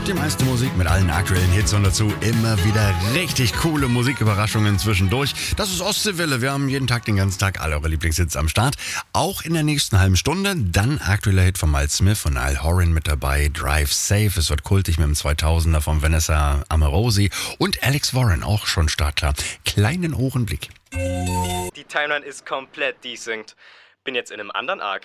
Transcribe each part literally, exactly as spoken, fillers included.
Die meiste Musik mit allen aktuellen Hits und dazu immer wieder richtig coole Musiküberraschungen zwischendurch. Das ist Ostseewelle. Wir haben jeden Tag, den ganzen Tag alle eure Lieblingshits am Start. Auch in der nächsten halben Stunde. Dann aktueller Hit von Miles Smith und Niall Horan mit dabei. Drive Safe. Es wird kultig mit dem zweitausender von Vanessa Amorosi. Und Alex Warren, auch schon startklar. Kleinen Ohrenblick. Die Timeline ist komplett desynced. Bin jetzt in einem anderen Arc.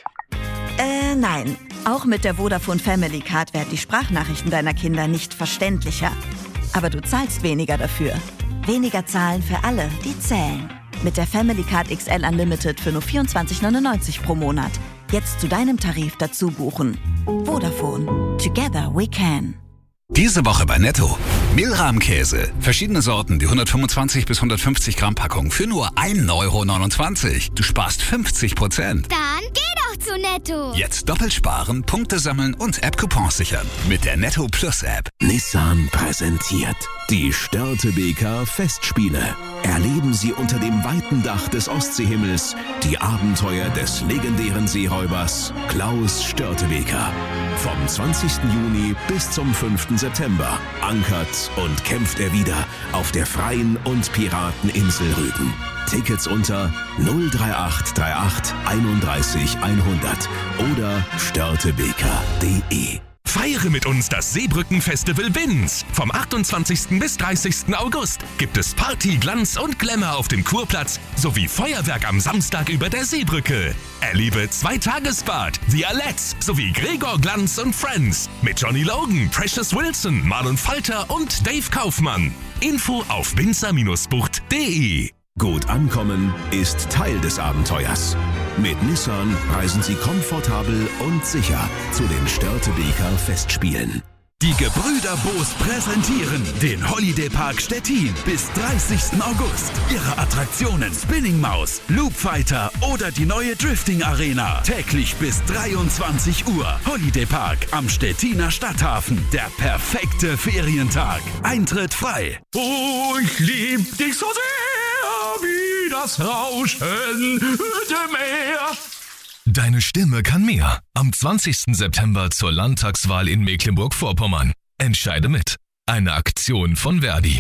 Äh, nein. Auch mit der Vodafone Family Card werden die Sprachnachrichten deiner Kinder nicht verständlicher. Aber du zahlst weniger dafür. Weniger zahlen für alle, die zählen. Mit der Family Card X L Unlimited für nur vierundzwanzig neunundneunzig pro Monat. Jetzt zu deinem Tarif dazu buchen. Vodafone. Together we can. Diese Woche bei Netto. Milrahmkäse. Verschiedene Sorten, die hundertfünfundzwanzig bis hundertfünfzig Gramm Packung für nur ein Euro neunundzwanzig. Du sparst fünfzig Prozent. Dann geh doch zu Netto. Jetzt doppelt sparen, Punkte sammeln und App-Coupons sichern. Mit der Netto Plus App. Nissan präsentiert die Störtebeker Festspiele. Erleben Sie unter dem weiten Dach des Ostseehimmels die Abenteuer des legendären Seeräubers Klaus Störtebeker. Vom zwanzigsten Juni bis zum fünften September ankert und kämpft er wieder auf der freien und Pirateninsel Rügen. Tickets unter null drei acht drei acht einunddreißig hundert oder störtebeker punkt de. Feiere mit uns das Seebrücken-Festival Binz. Vom achtundzwanzigsten bis dreißigsten August gibt es Party, Glanz und Glamour auf dem Kurplatz sowie Feuerwerk am Samstag über der Seebrücke. Erlebe Zweitagesbad, The Alettes sowie Gregor Glanz und Friends mit Johnny Logan, Precious Wilson, Marlon Falter und Dave Kaufmann. Info auf binzer Bindestrich bucht punkt de. Gut ankommen ist Teil des Abenteuers. Mit Nissan reisen Sie komfortabel und sicher zu den Störtebeker Festspielen. Die Gebrüder Boos präsentieren den Holiday Park Stettin bis dreißigsten August. Ihre Attraktionen Spinning Maus, Loop Fighter oder die neue Drifting Arena. Täglich bis dreiundzwanzig Uhr. Holiday Park am Stettiner Stadthafen. Der perfekte Ferientag. Eintritt frei. Oh, ich lieb dich so sehr wie das rauschende Meer. Deine Stimme kann mehr. Am zwanzigsten September zur Landtagswahl in Mecklenburg-Vorpommern. Entscheide mit. Eine Aktion von Verdi.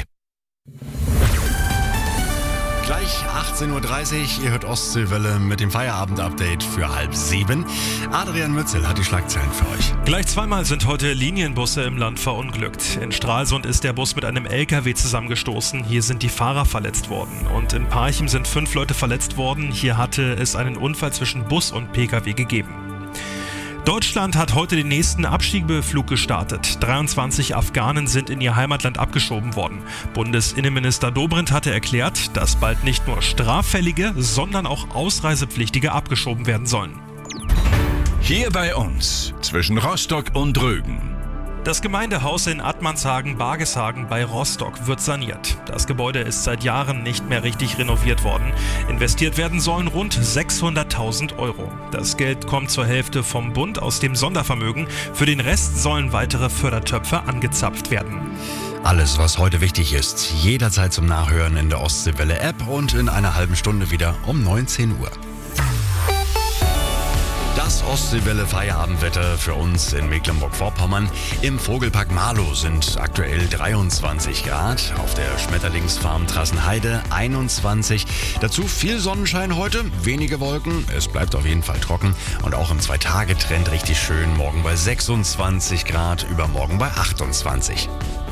Gleich achtzehn Uhr dreißig, ihr hört Ostseewelle mit dem Feierabend-Update für halb sieben. Adrian Mützel hat die Schlagzeilen für euch. Gleich zweimal sind heute Linienbusse im Land verunglückt. In Stralsund ist der Bus mit einem L K W zusammengestoßen. Hier sind die Fahrer verletzt worden. Und in Parchim sind fünf Leute verletzt worden. Hier hatte es einen Unfall zwischen Bus und P K W gegeben. Deutschland hat heute den nächsten Abschiebeflug gestartet. dreiundzwanzig Afghanen sind in ihr Heimatland abgeschoben worden. Bundesinnenminister Dobrindt hatte erklärt, dass bald nicht nur Straffällige, sondern auch Ausreisepflichtige abgeschoben werden sollen. Hier bei uns, zwischen Rostock und Rügen. Das Gemeindehaus in Attmannshagen-Bargeshagen bei Rostock wird saniert. Das Gebäude ist seit Jahren nicht mehr richtig renoviert worden. Investiert werden sollen rund sechshunderttausend Euro. Das Geld kommt zur Hälfte vom Bund aus dem Sondervermögen. Für den Rest sollen weitere Fördertöpfe angezapft werden. Alles, was heute wichtig ist, jederzeit zum Nachhören in der Ostseewelle-App und in einer halben Stunde wieder um neunzehn Uhr. Das Ostseewelle Feierabendwetter für uns in Mecklenburg-Vorpommern. Im Vogelpark Marlow sind aktuell dreiundzwanzig Grad, auf der Schmetterlingsfarm Trassenheide einundzwanzig. Dazu viel Sonnenschein heute, wenige Wolken, es bleibt auf jeden Fall trocken und auch im Zwei-Tage-Trend richtig schön. Morgen bei sechsundzwanzig Grad, übermorgen bei achtundzwanzig.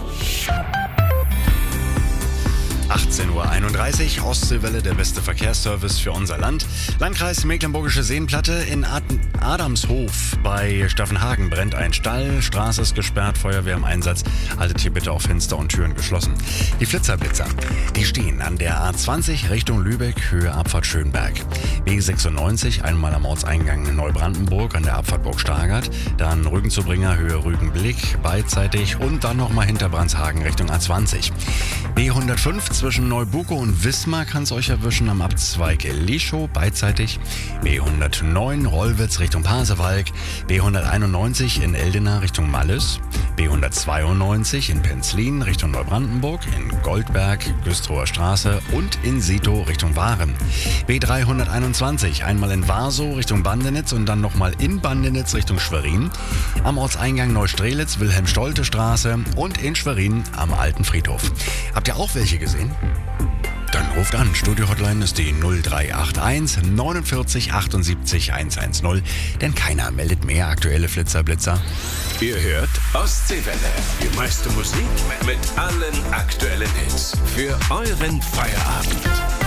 achtzehn Uhr einunddreißig, Ostseewelle, der beste Verkehrsservice für unser Land. Landkreis Mecklenburgische Seenplatte, in Ad- Adamshof bei Staffenhagen brennt ein Stall, Straße ist gesperrt, Feuerwehr im Einsatz. Haltet hier bitte auch Fenster und Türen geschlossen. Die Flitzerblitzer, die stehen an der A zwanzig Richtung Lübeck, Höhe Abfahrt Schönberg. B sechsundneunzig, einmal am Ortseingang Neubrandenburg an der Abfahrt Burg Stargard, dann Rügenzubringer, Höhe Rügenblick, beidseitig und dann nochmal hinter Brandshagen Richtung A zwanzig. B hundertfünf zwischen Neubuko und Wismar kann es euch erwischen am Abzweig Lischow, beidseitig. B hundertneun Rollwitz Richtung Pasewalk. B hunderteinundneunzig in Eldena Richtung Malles. B B hundertzweiundneunzig in Penzlin Richtung Neubrandenburg, in Goldberg, Güstrower Straße und in Sito Richtung Waren. B dreihunderteinundzwanzig einmal in Warsow Richtung Bandenitz und dann nochmal in Bandenitz Richtung Schwerin. Am Ortseingang Neustrelitz, Wilhelm-Stolte-Straße und in Schwerin am Alten Friedhof. Habt ihr auch welche gesehen? Dann ruft an. Studio-Hotline ist die null drei acht eins neunundvierzig achtundsiebzig hundertzehn, denn keiner meldet mehr aktuelle Flitzer-Blitzer. Ihr hört Ostseewelle. Die meiste Musik mit allen aktuellen Hits. Für euren Feierabend.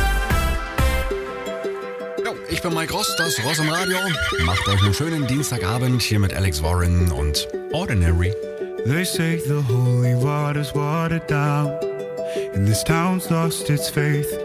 Jo, ich bin Mike Ross, das Ross im Radio. Macht euch einen schönen Dienstagabend hier mit Alex Warren und Ordinary. They say the holy water's watered down, and this town's lost its faith.